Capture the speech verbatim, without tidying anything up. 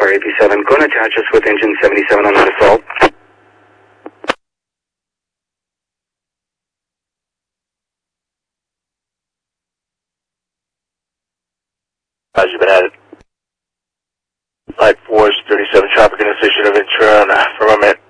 car A P seven. Go and attach us with engine seventy-seven on that assault. How's you been at it? Flight Force thirty-seven traffic intersection of Ventura on a firmament.